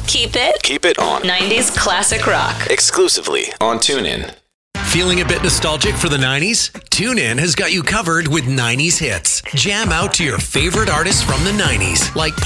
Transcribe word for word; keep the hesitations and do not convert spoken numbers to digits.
Keep it. Keep it on. nineties classic rock. Exclusively on TuneIn. Feeling a bit nostalgic for the nineties? TuneIn has got you covered with nineties hits. Jam out to your favorite artists from the nineties, like